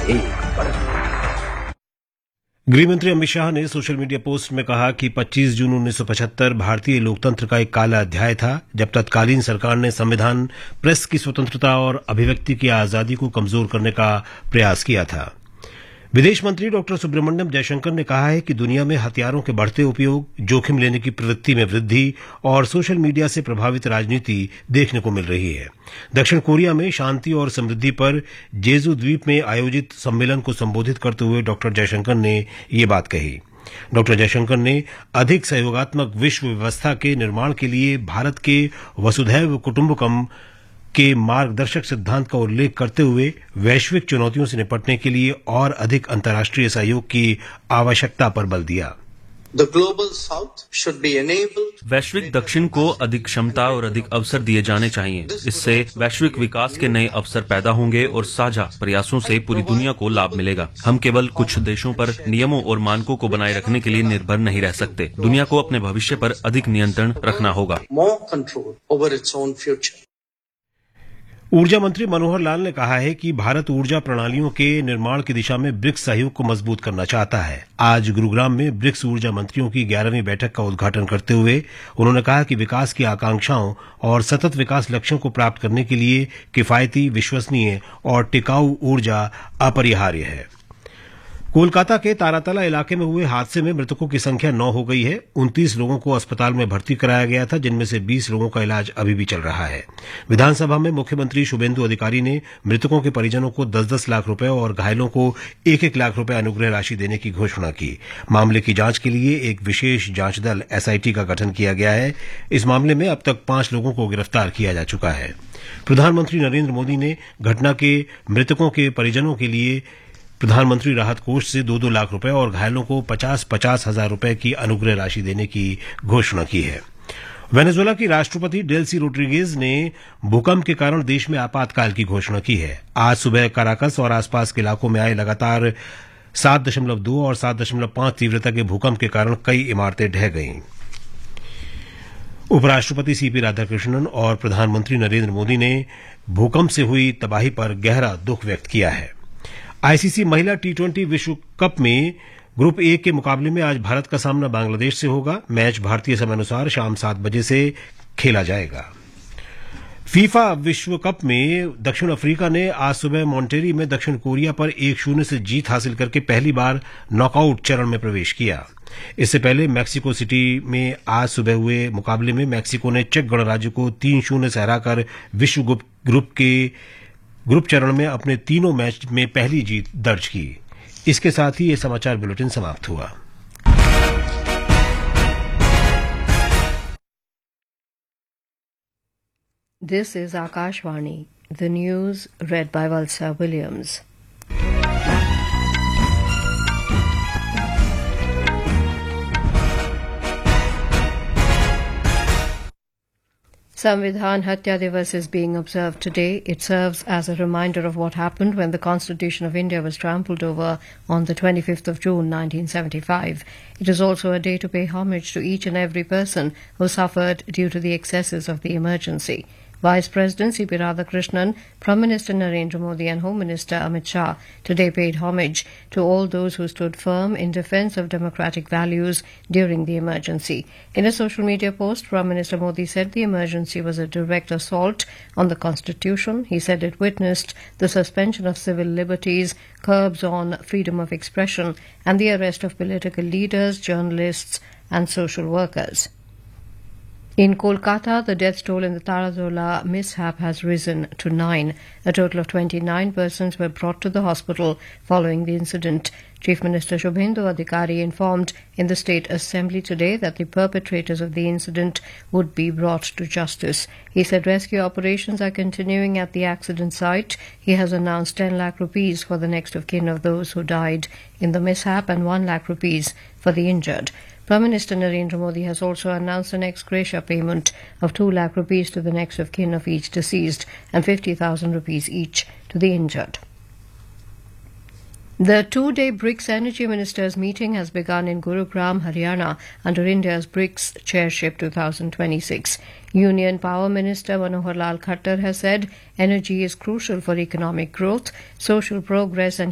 एक बढ़त। गृहमंत्री अमित शाह ने सोशल मीडिया पोस्ट में कहा कि 25 जून 1975 भारतीय लोकतंत्र का एक काला अध्याय था, जब तत्कालीन सरकार ने संविधान, प्रेस की स्वतंत्रता और अभिव्यक्ति की आजादी को कमजोर करने का प्रयास किया था। विदेश मंत्री डॉ सुब्रमण्यम जयशंकर ने कहा है कि दुनिया में हथियारों के बढ़ते उपयोग, जोखिम लेने की प्रवृत्ति में वृद्धि और सोशल मीडिया से प्रभावित राजनीति देखने को मिल रही है। दक्षिण कोरिया में शांति और समृद्धि पर जेजू द्वीप में आयोजित सम्मेलन को संबोधित करते हुए डॉ जयशंकर ने ये बात कही। डॉ जयशंकर ने अधिक सहयोगात्मक विश्व व्यवस्था के निर्माण के लिए भारत के वसुधैव कुटुंबकम के मार्गदर्शक सिद्धांत का उल्लेख करते हुए वैश्विक चुनौतियों से निपटने के लिए और अधिक अंतर्राष्ट्रीय सहयोग की आवश्यकता पर बल दिया। वैश्विक दक्षिण को अधिक क्षमता और अधिक अवसर दिए जाने चाहिए। इससे वैश्विक विकास के नए अवसर पैदा होंगे और साझा प्रयासों से पूरी दुनिया को लाभ मिलेगा। हम केवल कुछ देशों पर नियमों और मानकों को बनाए रखने के लिए निर्भर नहीं रह सकते। दुनिया को अपने भविष्य पर अधिक नियंत्रण रखना होगा। ऊर्जा मंत्री मनोहर लाल ने कहा है कि भारत ऊर्जा प्रणालियों के निर्माण की दिशा में ब्रिक्स सहयोग को मजबूत करना चाहता है। आज गुरुग्राम में ब्रिक्स ऊर्जा मंत्रियों की 11वीं बैठक का उद्घाटन करते हुए उन्होंने कहा कि विकास की आकांक्षाओं और सतत विकास लक्ष्यों को प्राप्त करने के लिए किफायती, विश्वसनीय और टिकाऊ ऊर्जा अपरिहार्य है। कोलकाता के तारातला इलाके में हुए हादसे में मृतकों की संख्या 9 हो गई है। 29 लोगों को अस्पताल में भर्ती कराया गया था, जिनमें से 20 लोगों का इलाज अभी भी चल रहा है। विधानसभा में मुख्यमंत्री शुभेंदु अधिकारी ने मृतकों के परिजनों को 10-10 लाख रुपए और घायलों को 1-1 लाख रुपए अनुग्रह राशि देने की घोषणा की। मामले की जांच के लिए एक विशेष जांच दल एसआईटी का गठन किया गया है। इस मामले में अब तक 5 लोगों को गिरफ्तार किया जा चुका है। प्रधानमंत्री नरेंद्र मोदी ने घटना के मृतकों के परिजनों के लिए प्रधानमंत्री राहत कोष से 2-2 लाख रुपए और घायलों को 50-50 हजार रुपए की अनुग्रह राशि देने की घोषणा की है। वेनेजुएला की राष्ट्रपति डेल्सी रोड्रिगेज ने भूकंप के कारण देश में आपातकाल की घोषणा की है। आज सुबह काराकस और आसपास के इलाकों में आए लगातार 7.2 और 7.5 तीव्रता के भूकंप के कारण कई इमारतें ढह गईं। उपराष्ट्रपति सीपी राधाकृष्णन और प्रधानमंत्री नरेंद्र मोदी ने भूकंप से हुई तबाही पर गहरा दुख व्यक्त किया है। आईसीसी महिला टी20 विश्व कप में ग्रुप ए के मुकाबले में आज भारत का सामना बांग्लादेश से होगा। मैच भारतीय समयानुसार शाम 7 बजे से खेला जाएगा। फीफा विश्व कप में दक्षिण अफ्रीका ने आज सुबह मॉन्टेरी में दक्षिण कोरिया पर 1-0 से जीत हासिल करके पहली बार नॉकआउट चरण में प्रवेश किया। इससे पहले मैक्सिको सिटी में आज सुबह हुए मुकाबले में मैक्सिको ने चेक गणराज्य को 3-0 से हराकर विश्व ग्रुप चरण में अपने तीनों मैच में पहली जीत दर्ज की। इसके साथ ही ये समाचार बुलेटिन समाप्त हुआ। This is Akashvani, the news read by Valsa Williams. Samvidhan Hatya Divas is being observed today. It serves as a reminder of what happened when the Constitution of India was trampled over on the 25th of June 1975. It is also a day to pay homage to each and every person who suffered due to the excesses of the emergency. Vice President C.P. Radhakrishnan, Prime Minister Narendra Modi and Home Minister Amit Shah today paid homage to all those who stood firm in defence of democratic values during the emergency. In a social media post, Prime Minister Modi said the emergency was a direct assault on the Constitution. He said it witnessed the suspension of civil liberties, curbs on freedom of expression, and the arrest of political leaders, journalists, and social workers. In Kolkata, the death toll in the Tarazula mishap has risen to 9. A total of 29 persons were brought to the hospital following the incident. Chief Minister Shubhendu Adhikari informed in the State Assembly today that the perpetrators of the incident would be brought to justice. He said rescue operations are continuing at the accident site. He has announced 10 lakh rupees for the next of kin of those who died in the mishap and 1 lakh rupees for the injured. Prime Minister Narendra Modi has also announced an ex gratia payment of 2 lakh rupees to the next of kin of each deceased and 50,000 rupees each to the injured. The two-day BRICS Energy Ministers meeting has begun in Gurugram, Haryana, under India's BRICS Chairship 2026. Union Power Minister Manohar Lal Khattar has said energy is crucial for economic growth, social progress and